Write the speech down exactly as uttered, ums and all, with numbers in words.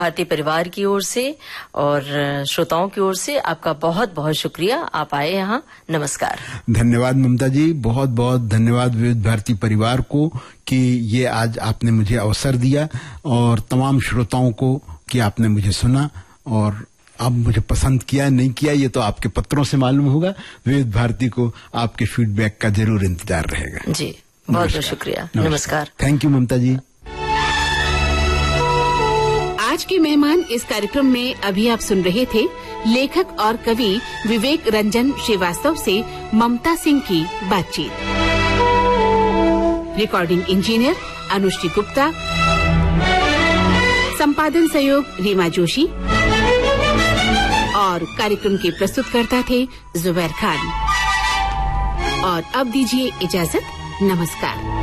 भारती परिवार की ओर से और श्रोताओं की ओर से आपका बहुत बहुत शुक्रिया, आप आए यहाँ। नमस्कार। धन्यवाद ममता जी, बहुत बहुत धन्यवाद विविध भारती परिवार को कि ये आज आपने मुझे अवसर दिया, और तमाम श्रोताओं को कि आपने मुझे सुना और अब मुझे पसंद किया नहीं किया ये तो आपके पत्रों से मालूम होगा। विविध भारती को आपके फीडबैक का जरूर इंतजार रहेगा। जी, बहुत बहुत शुक्रिया। नमस्कार। थैंक यू ममता जी। आज के मेहमान इस कार्यक्रम में अभी आप सुन रहे थे लेखक और कवि विवेक रंजन श्रीवास्तव से ममता सिंह की बातचीत। रिकॉर्डिंग इंजीनियर अनुश्री गुप्ता, संपादन सहयोग रीमा जोशी और कार्यक्रम के प्रस्तुतकर्ता थे जुबैर खान। और अब दीजिए इजाजत। नमस्कार।